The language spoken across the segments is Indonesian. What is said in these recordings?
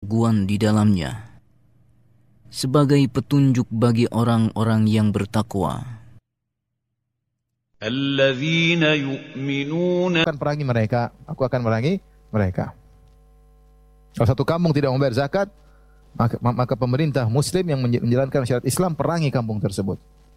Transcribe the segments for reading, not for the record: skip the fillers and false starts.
keraguan di dalamnya, sebagai petunjuk bagi orang-orang yang bertakwa. Alladzina yu'minuna Akan perangi mereka, aku akan merangi mereka. Kalau satu kampung tidak membayar zakat, maka pemerintah muslim yang menjalankan syariat Islam perangi kampung tersebut.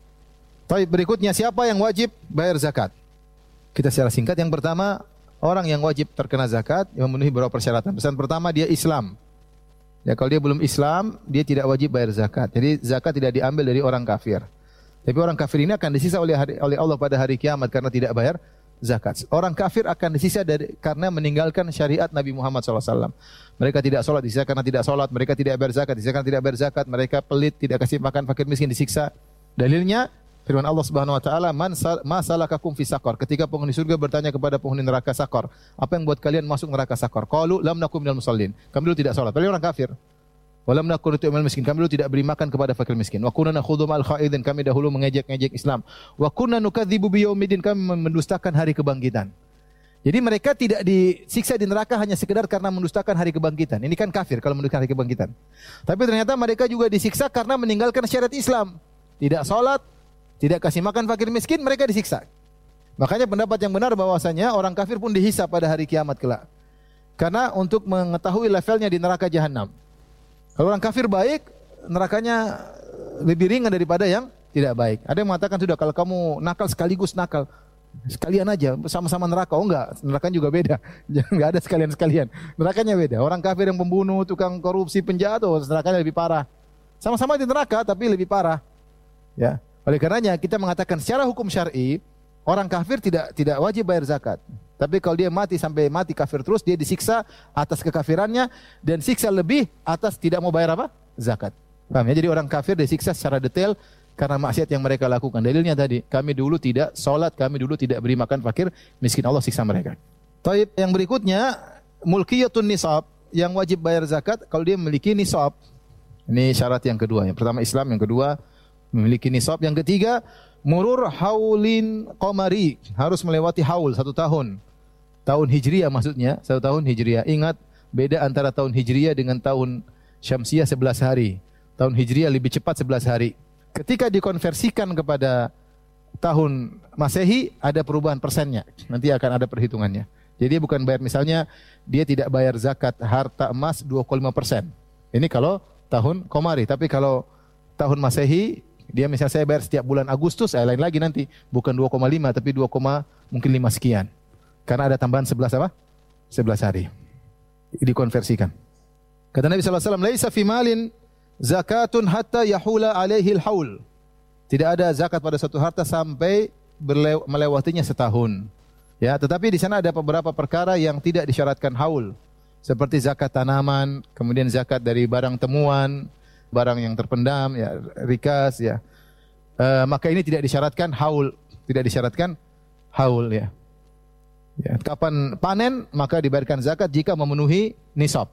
Tapi berikutnya, siapa yang wajib bayar zakat? Kita secara singkat, yang pertama, orang yang wajib terkena zakat yang memenuhi beberapa persyaratan. Persyaratan pertama, dia Islam. Ya, kalau dia belum Islam, dia tidak wajib bayar zakat. Jadi zakat tidak diambil dari orang kafir. Tapi orang kafir ini akan disisa oleh Allah pada hari kiamat karena tidak bayar zakat. Orang kafir akan disisa karena meninggalkan syariat Nabi Muhammad SAW. Mereka tidak sholat, disisa karena tidak sholat. Mereka tidak bayar zakat, disisa karena tidak bayar zakat. Mereka pelit, tidak kasih makan fakir miskin, disiksa. Dalilnya firman Allah Subhanahu wa taala, ma salakakum fi saqar. Ketika penghuni surga bertanya kepada penghuni neraka Saqar, apa yang buat kalian masuk neraka Saqar? Qalu lam nakum minal musallin. Kami dulu tidak salat. Padahal orang kafir. Wa lam nakun nu'minul miskin. Kami dulu tidak beri makan kepada fakir miskin. Wa kunna nakhudhu ma'al khaidin. Kami dahulu mengejek-ngejek Islam. Wa kunna nukadzibu biyaumiddin. Kami mendustakan hari kebangkitan. Jadi mereka tidak disiksa di neraka hanya sekedar karena mendustakan hari kebangkitan. Ini kan kafir kalau mendustakan hari kebangkitan. Tapi ternyata mereka juga disiksa karena meninggalkan syariat Islam. Tidak salat, tidak kasih makan fakir miskin, mereka disiksa. Makanya pendapat yang benar bahwasanya orang kafir pun dihisab pada hari kiamat kelak. Karena untuk mengetahui levelnya di neraka jahanam. Kalau orang kafir baik, nerakanya lebih ringan daripada yang tidak baik. Ada yang mengatakan, sudah kalau kamu nakal sekaligus nakal, sekalian aja sama-sama neraka. Oh enggak, nerakanya juga beda. Jangan, enggak ada sekalian-sekalian. Nerakanya beda. Orang kafir yang pembunuh, tukang korupsi, penjahat, nerakanya lebih parah. Sama-sama di neraka tapi lebih parah. Ya. Oleh karenanya kita mengatakan secara hukum syar'i orang kafir tidak wajib bayar zakat. Tapi kalau dia sampai mati kafir terus, dia disiksa atas kekafirannya dan siksa lebih atas tidak mau bayar apa? Zakat. Paham ya? Jadi orang kafir disiksa secara detail karena maksiat yang mereka lakukan. Dalilnya tadi, kami dulu tidak salat, kami dulu tidak beri makan fakir miskin, Allah siksa mereka. Taib, yang berikutnya mulkiyatun nisab, yang wajib bayar zakat kalau dia memiliki nisab. Ini syarat yang kedua. Yang pertama Islam, yang kedua memiliki nisab. Yang ketiga, murur haulin qamari, harus melewati haul 1 tahun. Tahun Hijriah maksudnya, 1 tahun Hijriah. Ingat, beda antara tahun Hijriah dengan tahun Syamsiah 11 hari. Tahun Hijriah lebih cepat 11 hari. Ketika dikonversikan kepada tahun Masehi, ada perubahan persennya. Nanti akan ada perhitungannya. Jadi bukan bayar, misalnya dia tidak bayar zakat harta emas 2,5%. Ini kalau tahun Qamari. Tapi kalau tahun Masehi, dia misalnya saya bayar setiap bulan Agustus, lain lagi nanti. Bukan 2,5 tapi 2, mungkin 5 sekian. Karena ada tambahan 11 apa? 11 hari. Dikonversikan. Kata Nabi SAW, laisa fi malin zakatun hatta yahula alaihil haul. Tidak ada zakat pada suatu harta sampai melewatinya setahun. Ya, tetapi di sana ada beberapa perkara yang tidak disyaratkan haul. Seperti zakat tanaman, kemudian zakat dari barang temuan, barang yang terpendam, ya, rikas, ya. Maka ini tidak disyaratkan haul, ya. Ya, kapan panen maka dibayarkan zakat jika memenuhi nisab.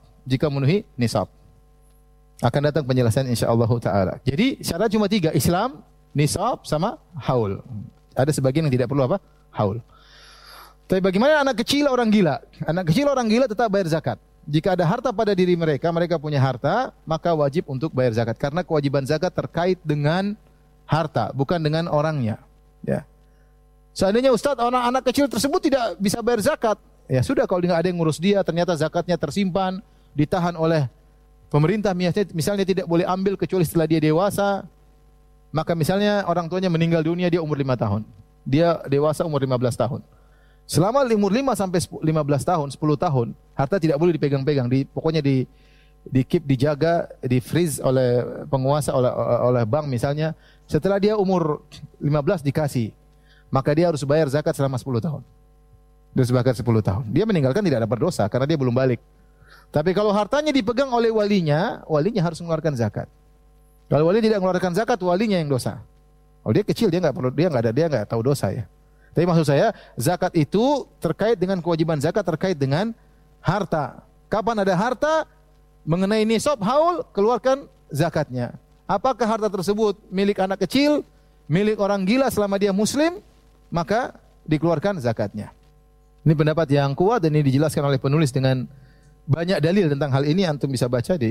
Akan datang penjelasan insyaallah taala. Jadi syarat cuma 3, Islam, nisab sama haul. Ada sebagian yang tidak perlu apa? Haul. Tapi bagaimana anak kecil orang gila? Anak kecil orang gila tetap bayar zakat. Jika ada harta pada diri mereka, mereka punya harta, maka wajib untuk bayar zakat. Karena kewajiban zakat terkait dengan harta, bukan dengan orangnya. Ya. Seandainya Ustaz, anak kecil tersebut tidak bisa bayar zakat, ya sudah, kalau tidak ada yang ngurus dia, ternyata zakatnya tersimpan, ditahan oleh pemerintah, misalnya tidak boleh ambil kecuali setelah dia dewasa, maka misalnya orang tuanya meninggal dunia, dia umur 5 tahun. Dia dewasa umur 15 tahun. Selama umur 5 sampai 15 tahun, 10 tahun, harta tidak boleh dipegang-pegang, pokoknya di-keep, dijaga, di-freeze oleh penguasa, oleh bank misalnya. Setelah dia umur 15 dikasih, maka dia harus bayar zakat selama 10 tahun. Dia harus bayar 10 tahun. Dia meninggalkan tidak dapat dosa karena dia belum balik. Tapi kalau hartanya dipegang oleh walinya harus mengeluarkan zakat. Kalau wali tidak mengeluarkan zakat, walinya yang dosa. Kalau dia kecil, dia nggak tahu dosa ya. Tapi maksud saya, zakat itu terkait dengan kewajiban zakat terkait dengan harta. Kapan ada harta mengenai nisab haul, keluarkan zakatnya. Apakah harta tersebut milik anak kecil, milik orang gila selama dia muslim, maka dikeluarkan zakatnya. Ini pendapat yang kuat dan ini dijelaskan oleh penulis dengan banyak dalil tentang hal ini. Antum bisa baca di